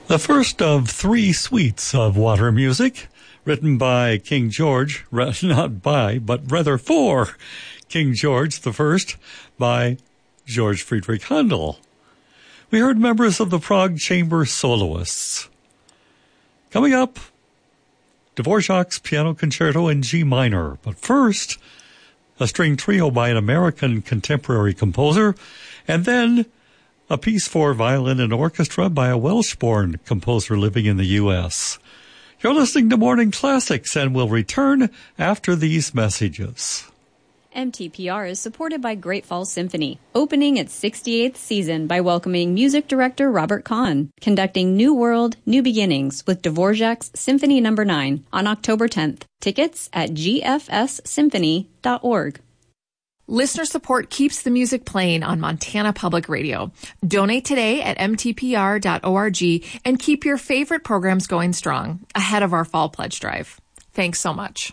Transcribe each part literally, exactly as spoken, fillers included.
The first of three suites of water music, written by King George, not by, but rather for King George the First, by George Friedrich Handel. We heard members of the Prague Chamber Soloists. Coming up, Dvorak's Piano Concerto in G minor. But first, a string trio by an American contemporary composer, and then a piece for violin and orchestra by a Welsh-born composer living in the U S You're listening to Morning Classics, and we'll return after these messages. M T P R is supported by Great Falls Symphony, opening its sixty-eighth season by welcoming music director Robert Kahn, conducting New World, New Beginnings with Dvorak's Symphony Number nine on October tenth. Tickets at g f s symphony dot org. Listener support keeps the music playing on Montana Public Radio. Donate today at m t p r dot org and keep your favorite programs going strong ahead of our Fall Pledge Drive. Thanks so much.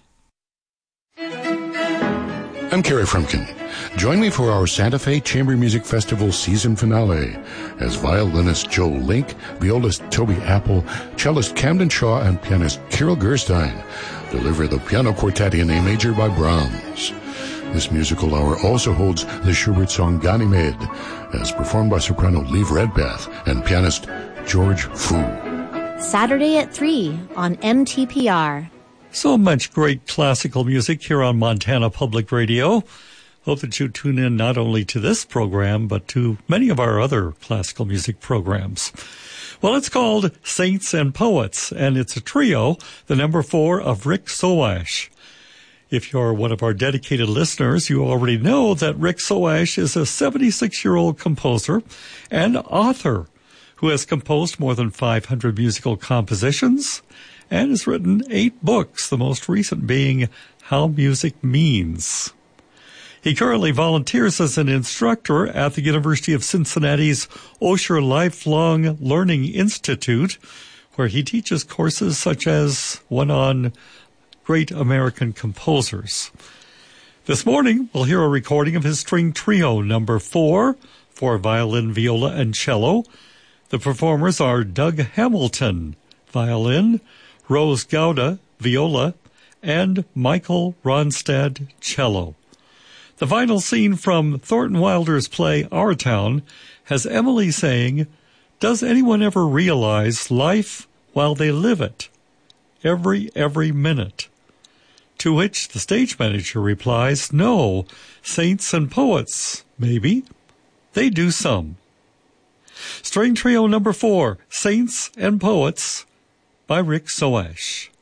I'm Kerry Frumkin. Join me for our Santa Fe Chamber Music Festival season finale as violinist Joe Link, violist Toby Apple, cellist Camden Shaw, and pianist Carol Gerstein deliver the piano quartet in A major by Brahms. This musical hour also holds the Schubert song Ganymede, as performed by soprano Liv Redpath and pianist George Fu. Saturday at three on M T P R. So much great classical music here on Montana Public Radio. Hope that you tune in not only to this program, but to many of our other classical music programs. Well, it's called Saints and Poets, and it's a trio, the number four of Rick Soash. If you're one of our dedicated listeners, you already know that Rick Soash is a seventy-six-year-old composer and author who has composed more than five hundred musical compositions and has written eight books, the most recent being How Music Means. He currently volunteers as an instructor at the University of Cincinnati's Osher Lifelong Learning Institute, where he teaches courses such as one on great American composers. This morning, we'll hear a recording of his string trio number four for violin, viola, and cello. The performers are Doug Hamilton, violin, Rose Gouda, viola, and Michael Ronstadt, cello. The final scene from Thornton Wilder's play Our Town has Emily saying, "Does anyone ever realize life while they live it? Every, every minute." To which the stage manager replies, "No, saints and poets, maybe. They do some." String trio number four, Saints and Poets, by Rick Soash.